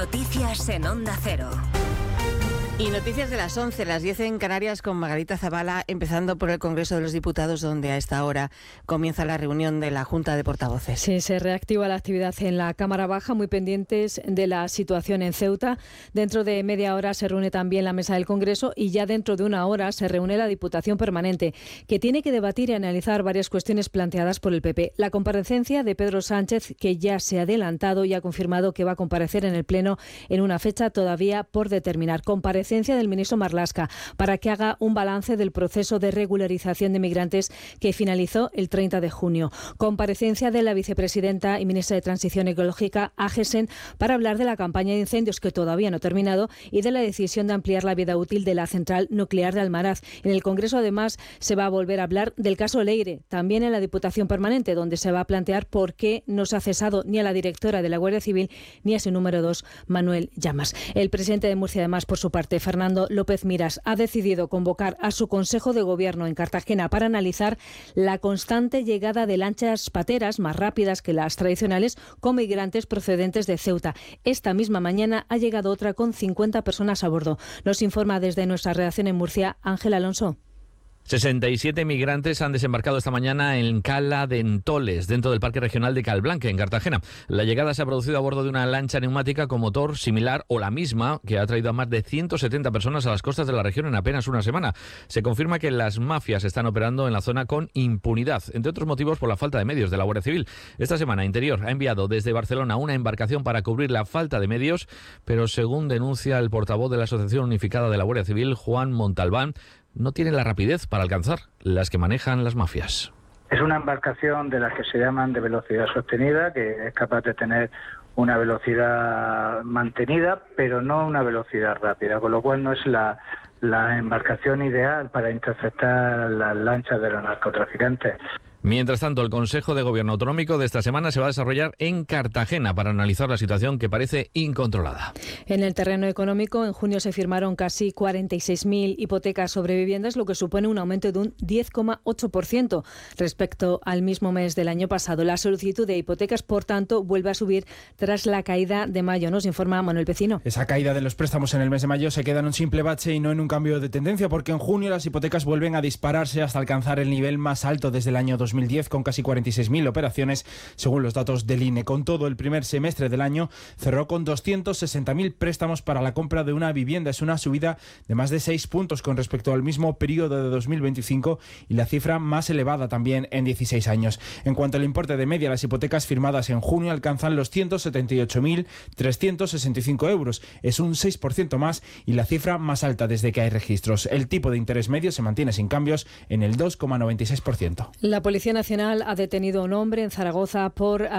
Noticias en Onda Cero. Y noticias de las 11, las 10 en Canarias con Margarita Zavala, empezando por el Congreso de los Diputados, donde a esta hora comienza la reunión de la Junta de Portavoces. Sí, se reactiva la actividad en la Cámara Baja, muy pendientes de la situación en Ceuta. Dentro de media hora se reúne también la mesa del Congreso y ya dentro de una hora se reúne la Diputación Permanente, que tiene que debatir y analizar varias cuestiones planteadas por el PP. La comparecencia de Pedro Sánchez, que ya se ha adelantado y ha confirmado que va a comparecer en el Pleno en una fecha todavía por determinar. Comparecencia del ministro Marlaska para que haga un balance del proceso de regularización de migrantes que finalizó el 30 de junio. Comparecencia de la vicepresidenta y ministra de Transición Ecológica, Agesen, para hablar de la campaña de incendios que todavía no ha terminado y de la decisión de ampliar la vida útil de la central nuclear de Almaraz. En el Congreso, además, se va a volver a hablar del caso Leire, también en la Diputación Permanente, donde se va a plantear por qué no se ha cesado ni a la directora de la Guardia Civil ni a su número 2, Manuel Llamas. El presidente de Murcia, además, por su parte, Fernando López Miras, ha decidido convocar a su Consejo de Gobierno en Cartagena para analizar la constante llegada de lanchas pateras más rápidas que las tradicionales con migrantes procedentes de Ceuta. Esta misma mañana ha llegado otra con 50 personas a bordo. Nos informa desde nuestra redacción en Murcia, Ángel Alonso. 67 migrantes han desembarcado esta mañana en Cala de Entoles, dentro del Parque Regional de Calblanque, en Cartagena. La llegada se ha producido a bordo de una lancha neumática con motor similar o la misma que ha traído a más de 170 personas a las costas de la región en apenas una semana. Se confirma que las mafias están operando en la zona con impunidad, entre otros motivos por la falta de medios de la Guardia Civil. Esta semana Interior ha enviado desde Barcelona una embarcación para cubrir la falta de medios, pero según denuncia el portavoz de la Asociación Unificada de la Guardia Civil, Juan Montalbán, no tiene la rapidez para alcanzar las que manejan las mafias. Es una embarcación de las que se llaman de velocidad sostenida, que es capaz de tener una velocidad mantenida, pero no una velocidad rápida, con lo cual no es la embarcación ideal para interceptar las lanchas de los narcotraficantes. Mientras tanto, el Consejo de Gobierno Autonómico de esta semana se va a desarrollar en Cartagena para analizar la situación que parece incontrolada. En el terreno económico, en junio se firmaron casi 46.000 hipotecas sobre viviendas, lo que supone un aumento de un 10,8% respecto al mismo mes del año pasado. La solicitud de hipotecas, por tanto, vuelve a subir tras la caída de mayo, nos informa Manuel Vecino. Esa caída de los préstamos en el mes de mayo se queda en un simple bache y no en un cambio de tendencia, porque en junio las hipotecas vuelven a dispararse hasta alcanzar el nivel más alto desde el año 2010, con casi 46.000 operaciones, según los datos del INE. Con todo, el primer semestre del año cerró con 260.000 préstamos para la compra de una vivienda. Es una subida de más de 6 puntos con respecto al mismo periodo de 2025 y la cifra más elevada también en 16 años. En cuanto al importe de media, las hipotecas firmadas en junio alcanzan los 178.365 euros. Es un 6% más y la cifra más alta desde que hay registros. El tipo de interés medio se mantiene sin cambios en el 2,96%. La Policía Nacional ha detenido a un hombre en Zaragoza por